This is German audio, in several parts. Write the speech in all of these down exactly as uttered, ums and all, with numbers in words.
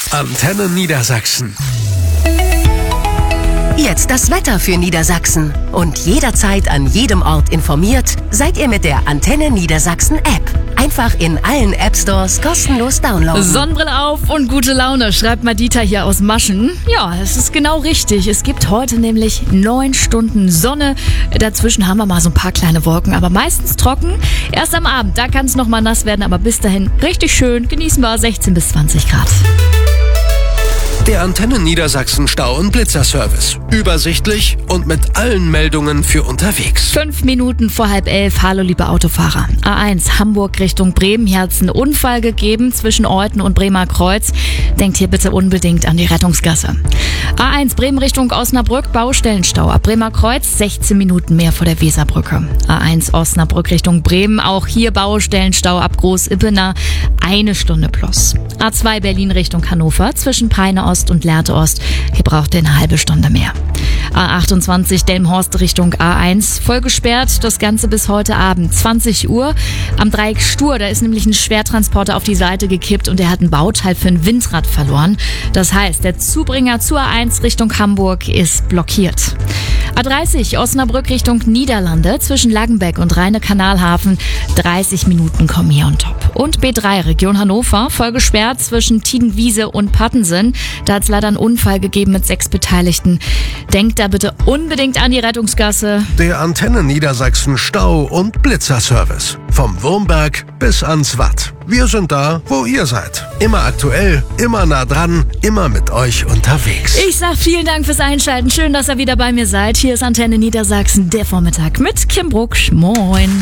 Antenne Niedersachsen. Jetzt das Wetter für Niedersachsen. Und jederzeit an jedem Ort informiert seid ihr mit der Antenne Niedersachsen App. Einfach in allen App-Stores kostenlos downloaden. Sonnenbrille auf und gute Laune, schreibt Madita hier aus Maschen. Ja, es ist genau richtig. Es gibt heute nämlich neun Stunden Sonne. Dazwischen haben wir mal so ein paar kleine Wolken, aber meistens trocken. Erst am Abend, da kann es noch mal nass werden, aber bis dahin richtig schön. Genießen wir sechzehn bis zwanzig Grad. Der Antenne Niedersachsen Stau- und Blitzerservice. Übersichtlich und mit allen Meldungen für unterwegs. Fünf Minuten vor halb elf. Hallo, liebe Autofahrer. A eins Hamburg Richtung Bremen. Hier hat es einen Unfall gegeben zwischen Euthen und Bremer Kreuz. Denkt hier bitte unbedingt an die Rettungsgasse. A eins Bremen Richtung Osnabrück. Baustellenstau. Ab Bremer Kreuz sechzehn Minuten mehr vor der Weserbrücke. A eins Osnabrück Richtung Bremen. Auch hier Baustellenstau ab Groß-Ippener. Eine Stunde plus. A zwei Berlin Richtung Hannover. Zwischen Peine Ost und Lehrte Ost. Hier braucht ihr eine halbe Stunde mehr. A achtundzwanzig Delmenhorst Richtung A eins. Voll gesperrt, das Ganze bis heute Abend, zwanzig Uhr. Am Dreieck Stur, da ist nämlich ein Schwertransporter auf die Seite gekippt und der hat ein Bauteil für ein Windrad verloren. Das heißt, der Zubringer zur A eins Richtung Hamburg ist blockiert. A dreißig Osnabrück Richtung Niederlande zwischen Langenbeck und Rheine-Kanalhafen. dreißig Minuten kommen hier on top. Und B drei Region Hannover, voll gesperrt zwischen Tidenwiese und Pattensen. Da hat es leider einen Unfall gegeben mit sechs Beteiligten. Denkt da bitte unbedingt an die Rettungsgasse. Der Antenne Niedersachsen Stau- und Blitzerservice. Vom Wurmberg bis ans Watt. Wir sind da, wo ihr seid. Immer aktuell, immer nah dran, immer mit euch unterwegs. Ich sag vielen Dank fürs Einschalten. Schön, dass ihr wieder bei mir seid. Hier ist Antenne Niedersachsen, der Vormittag mit Kim Brucksch. Moin.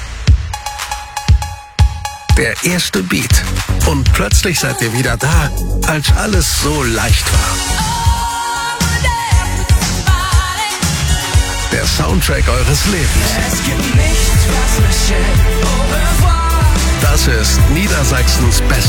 Der erste Beat. Und plötzlich seid ihr wieder da, als alles so leicht war. Der Soundtrack eures Lebens. Es gibt nichts, was mich hält. Au revoir. Das ist Niedersachsens Best.